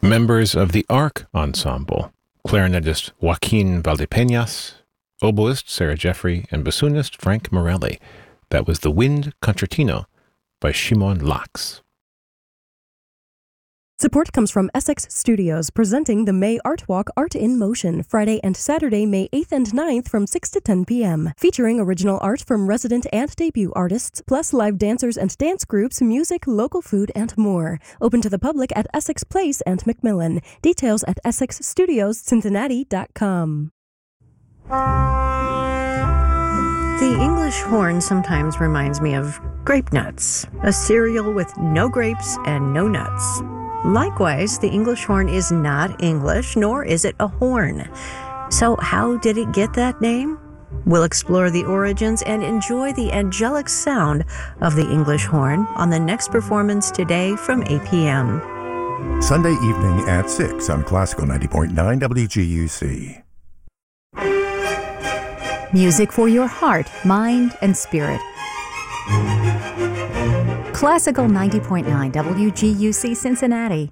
Members of the Arc Ensemble, clarinetist Joaquin Valdepeñas, oboist Sarah Jeffrey, and bassoonist Frank Morelli. That was The Wind Concertino by Shimon Lax. Support comes from Essex Studios, presenting the May Art Walk Art in Motion, Friday and Saturday, May 8th and 9th from 6 to 10 p.m., featuring original art from resident and debut artists, plus live dancers and dance groups, music, local food, and more. Open to the public at Essex Place and Macmillan. Details at EssexStudiosCincinnati.com. The English horn sometimes reminds me of grape nuts, a cereal with no grapes and no nuts. Likewise, the English horn is not English, nor is it a horn. So how did it get that name? We'll explore the origins and enjoy the angelic sound of the English horn on the next performance today from 8 p.m. Sunday evening at 6 on Classical 90.9 WGUC. Music for your heart, mind, and spirit. Classical 90.9 WGUC Cincinnati.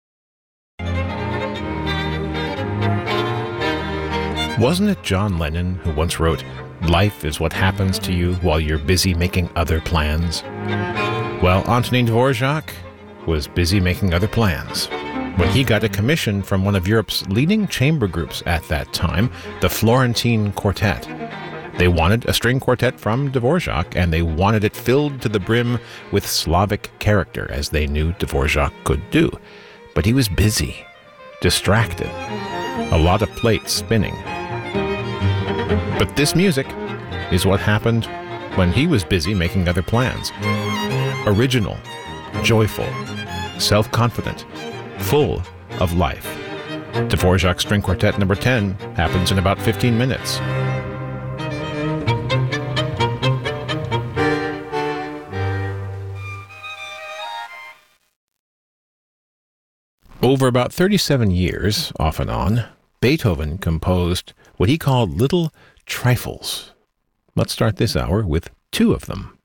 Wasn't it John Lennon who once wrote, "Life is what happens to you while you're busy making other plans"? Well, Antonin Dvorak was busy making other plans when he got a commission from one of Europe's leading chamber groups at that time, the Florentine Quartet. They wanted a string quartet from Dvorak, and they wanted it filled to the brim with Slavic character, as they knew Dvorak could do. But he was busy, distracted, a lot of plates spinning. But this music is what happened when he was busy making other plans. Original, joyful, self-confident, full of life. Dvorak String Quartet number 10 happens in about 15 minutes. Over about 37 years, off and on, Beethoven composed what he called little trifles. Let's start this hour with two of them.